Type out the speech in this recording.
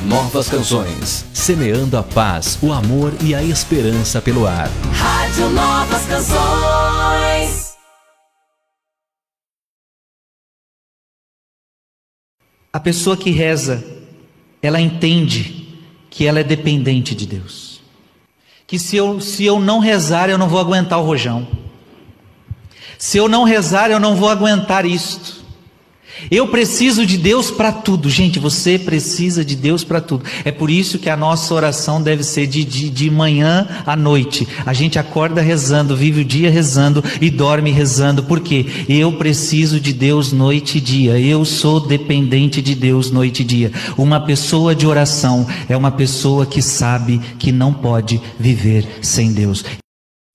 Novas canções, semeando a paz, o amor e a esperança pelo ar. Rádio Novas Canções. A pessoa que reza, ela entende que ela é dependente de Deus. Que se eu não rezar, eu não vou aguentar o rojão. Se eu não rezar, eu não vou aguentar isto. Eu preciso de Deus para tudo. Gente, você precisa de Deus para tudo. É por isso que a nossa oração deve ser de manhã à noite. A gente acorda rezando, vive o dia rezando e dorme rezando. Por quê? Eu preciso de Deus noite e dia. Eu sou dependente de Deus noite e dia. Uma pessoa de oração é uma pessoa que sabe que não pode viver sem Deus.